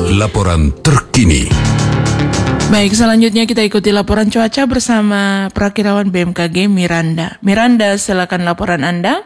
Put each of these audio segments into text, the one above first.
Laporan terkini. Baik, selanjutnya kita ikuti laporan cuaca bersama Prakirawan BMKG Miranda. Miranda, silakan laporan Anda.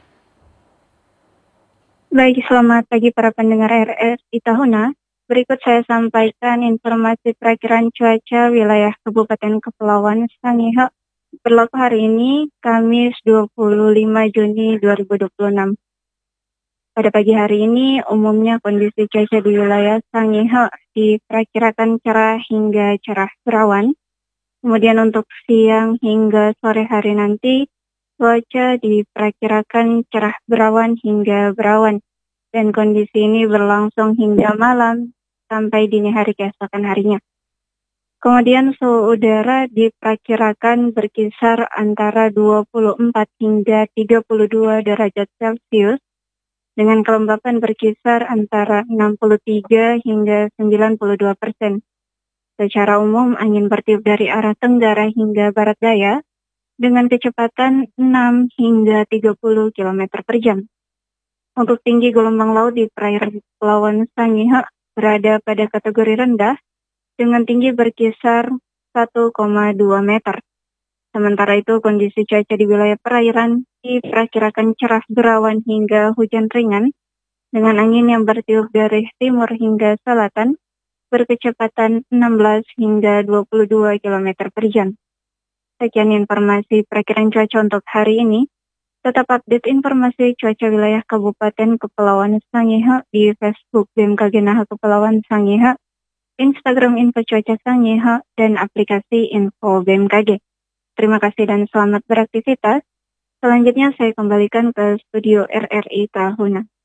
Baik, selamat pagi para pendengar RRI Tahuna. Berikut saya sampaikan informasi perakiraan cuaca wilayah Kabupaten Kepulauan Sangihe berlaku hari ini, Kamis 25 Juni 2026. Pada pagi hari ini, umumnya kondisi cuaca di wilayah Sangihe diperkirakan cerah hingga cerah berawan. Kemudian untuk siang hingga sore hari nanti, cuaca diperkirakan cerah berawan hingga berawan. Dan kondisi ini berlangsung hingga malam sampai dini hari keesokan harinya. Kemudian suhu udara diperkirakan berkisar antara 24 hingga 32 derajat Celcius, dengan kelembapan berkisar antara 63 hingga 92%. Secara umum, angin bertiup dari arah tenggara hingga barat daya dengan kecepatan 6 hingga 30 km per jam. Untuk tinggi gelombang laut di perairan Kepulauan Sangihe berada pada kategori rendah dengan tinggi berkisar 1,2 meter. Sementara itu, kondisi cuaca di wilayah perairan diperkirakan cerah berawan hingga hujan ringan dengan angin yang bertiup dari timur hingga selatan berkecepatan 16 hingga 22 km per jam. Sekian informasi perakiraan cuaca untuk hari ini. Tetap update informasi cuaca wilayah Kabupaten Kepulauan Sangihe di Facebook BMKG Naha Kepulauan Sangihe, Instagram Info Cuaca Sangihe, dan aplikasi Info BMKG. Terima kasih dan selamat beraktivitas. Selanjutnya saya kembalikan ke studio RRI Tahuna.